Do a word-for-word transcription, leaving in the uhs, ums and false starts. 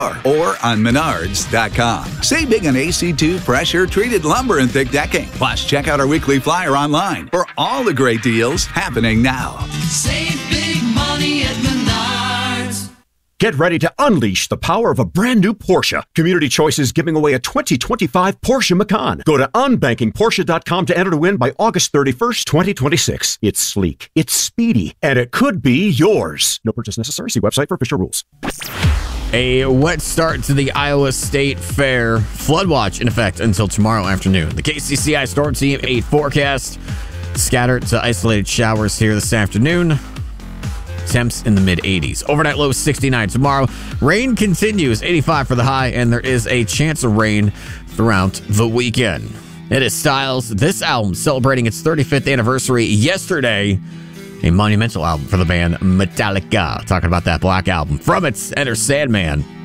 or on menards dot com. Save big on A C two pressure-treated lumber and thick decking. Plus, check out our weekly flyer online for all the great deals happening now. Save big money at Menards. Get ready to unleash the power of a brand new Porsche. Community Choice is giving away a twenty twenty-five Porsche Macan. Go to unbanking porsche dot com to enter to win by August thirty-first, twenty twenty-six. It's sleek, it's speedy, and it could be yours. No purchase necessary. See website for official rules. A wet start to the Iowa State Fair. Flood watch in effect until tomorrow afternoon. The K C C I Storm Team eight forecast. Scattered to isolated showers here this afternoon. Temps in the mid eighties. Overnight low sixty-nine tomorrow. Rain continues, eighty-five for the high, and there is a chance of rain throughout the weekend. It is Styles. This album celebrating its thirty-fifth anniversary yesterday. A monumental album for the band Metallica. Talking about that Black Album. From its Enter Sandman.